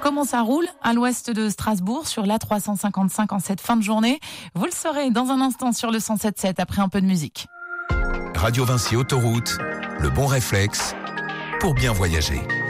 Comment ça roule à l'ouest de Strasbourg sur l'A355 en cette fin de journée? Vous le saurez dans un instant sur le 107.7 après un peu de musique. Radio Vinci Autoroute, le bon réflexe pour bien voyager.